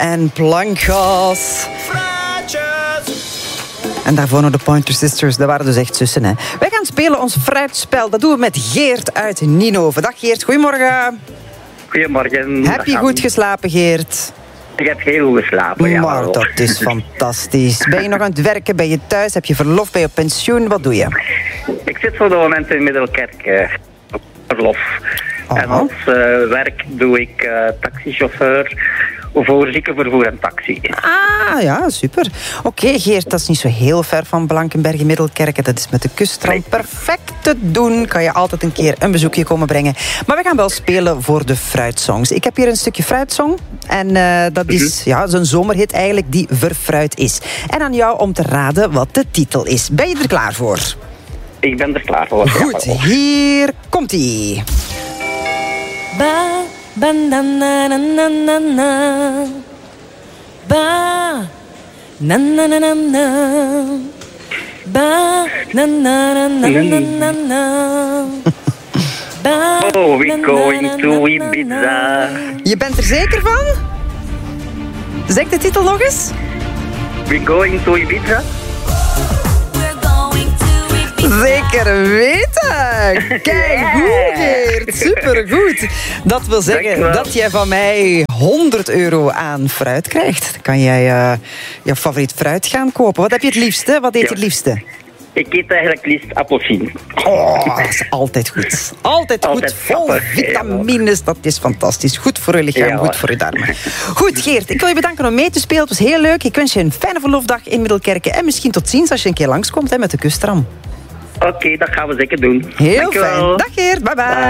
en Plankgas. En daarvoor nog de Pointer Sisters. Dat waren dus echt zussen, hè. Wij gaan spelen ons fruitspel. Dat doen we met Geert uit Ninove. Dag Geert, goedemorgen. Goedemorgen. Heb je goed geslapen, Geert? Ik heb heel goed geslapen, ja. Maar dat is fantastisch. Ben je nog aan het werken? Ben je thuis? Heb je verlof? Ben je op pensioen? Wat doe je? Ik zit voor de moment in Middelkerk op verlof. En als werk doe ik taxichauffeur voor ziekenvervoer en taxi. Ah, ja, super. Oké, Geert, dat is niet zo heel ver van Blankenberge Middelkerken. Dat is met de kuststrand perfect te doen. Kan je altijd een keer een bezoekje komen brengen. Maar we gaan wel spelen voor de fruitsongs. Ik heb hier een stukje fruitsong. En dat is een zomerhit eigenlijk die verfruit is. En aan jou om te raden wat de titel is. Ben je er klaar voor? Ik ben er klaar voor. Goed, hier komt-ie. Ba, ba, na, na, na, na, na, na. Ba, na, na, na, na, na. Ba, na, na, na, na, na, na, na. Ba, oh, we're going to Ibiza. Je bent er zeker van? Zeg de titel nog eens. We're going to Ibiza? Zeker weten! Kijk, goed, Geert. Supergoed. Dat wil zeggen dat jij van mij €100 aan fruit krijgt. Dan kan jij je favoriet fruit gaan kopen. Wat heb je het liefste? Wat eet je het liefste? Ik eet eigenlijk liefst appelsien. Oh, dat is altijd goed. Altijd goed, vol vitamines. Dat is fantastisch. Goed voor je lichaam, goed voor je darmen. Goed, Geert, ik wil je bedanken om mee te spelen. Het was heel leuk. Ik wens je een fijne verlofdag in Middelkerken. En misschien tot ziens als je een keer langskomt met de kusttram. Oké, dat gaan we zeker doen. Heel fijn. Dag Geert, bye bye.